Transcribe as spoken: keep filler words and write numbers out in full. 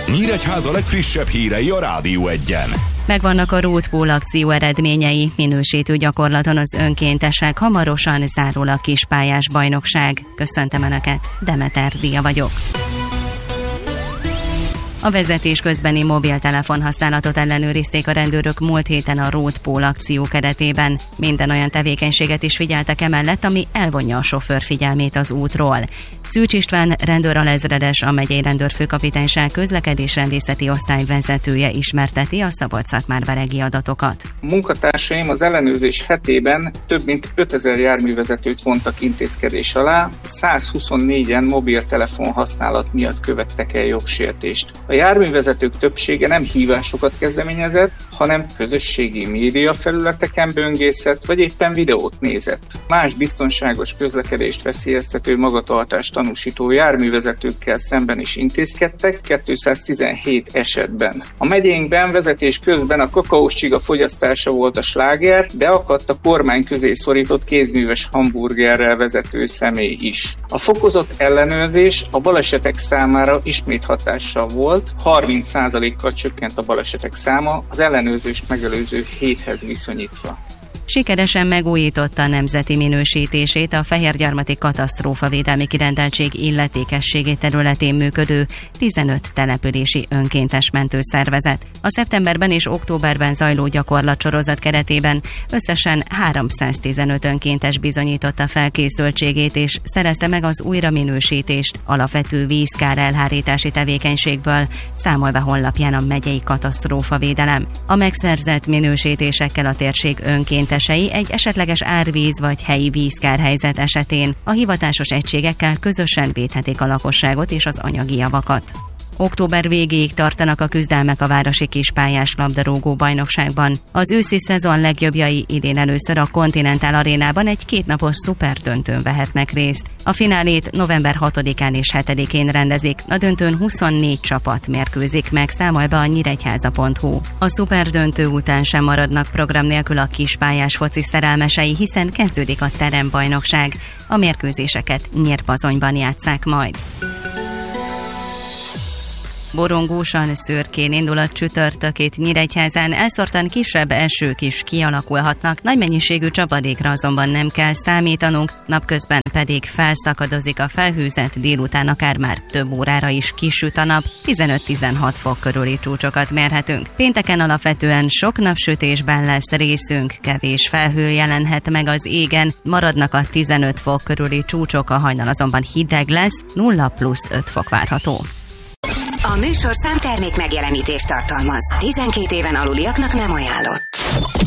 Nyíregyháza legfrissebb hírei a Rádió Egyen. Megvannak a Roadpool akció eredményei, minősítő gyakorlaton az önkéntesek, hamarosan zárul a kispályás bajnokság. Köszöntöm Önöket, Demeter Dia vagyok. A vezetés közbeni mobiltelefon használatot ellenőrizték a rendőrök múlt héten a Roadpool akció keretében. Minden olyan tevékenységet is figyeltek emellett, ami elvonja a sofőr figyelmét az útról. Szűcs István rendőralezredes, a megyei rendőrfőkapitányság közlekedésrendészeti osztály vezetője ismerteti a Szabolcs-Szatmárberegi adatokat. A munkatársaim az ellenőrzés hetében több mint ötezer járművezetőt vontak intézkedés alá, százhuszonnégyen mobiltelefon használat miatt követtek el jogsértést. A járművezetők többsége nem hívásokat kezdeményezett, hanem közösségi média felületeken böngészett, vagy éppen videót nézett. Más biztonságos közlekedést veszélyeztető magatartást tanúsító járművezetőkkel szemben is intézkedtek, kétszáztizenhét esetben. A megyénkben vezetés közben a kakaós csiga fogyasztása volt a sláger, de akadt a kormány közé szorított kézműves hamburgerrel vezető személy is. A fokozott ellenőrzés a balesetek számára ismét hatással volt, harminc százalékkal csökkent a balesetek száma az ellenőrzést megelőző héthez viszonyítva. Sikeresen megújította a nemzeti minősítését a Fehérgyarmati Katasztrófavédelmi Kirendeltség illetékességi területén működő tizenöt települési önkéntes mentőszervezet. A szeptemberben és októberben zajló gyakorlatsorozat keretében összesen háromszáztizenöt önkéntes bizonyította felkészültségét és szerezte meg az újraminősítést alapvető vízkár elhárítási tevékenységből, számol be honlapján a megyei katasztrófavédelem. A megszerzett minősítésekkel a térség önkéntes egy esetleges árvíz vagy helyi vízkárhelyzet esetén a hivatásos egységekkel közösen védhetik a lakosságot és az anyagi javakat. Október végéig tartanak a küzdelmek a városi kispályás labdarúgó bajnokságban. Az őszi szezon legjobbjai idén először a Continental Arénában egy kétnapos szuperdöntőn vehetnek részt. A finálét november hatodikán és hetedikén rendezik, a döntőn huszonnégy csapat mérkőzik meg, számol be a nyíregyháza pont hu. A szuperdöntő után sem maradnak program nélkül a kispályás foci szerelmesei, hiszen kezdődik a terembajnokság. A mérkőzéseket Nyírbazonyban játsszák majd. Borongósan, szürkén indul a csütörtök itt Nyíregyházán, elszórtan kisebb esők is kialakulhatnak, nagy mennyiségű csapadékra azonban nem kell számítanunk, napközben pedig felszakadozik a felhőzet, délután akár már több órára is kisüt a nap, tizenöt-tizenhat fok körüli csúcsokat mérhetünk. Pénteken alapvetően sok napsütésben lesz részünk, kevés felhő jelenhet meg az égen, maradnak a tizenöt fok körüli csúcsok, a hajnal azonban hideg lesz, nulla plusz öt fok várható. A műsorszám termék megjelenítést tartalmaz. tizenkét éven aluliaknak nem ajánlott.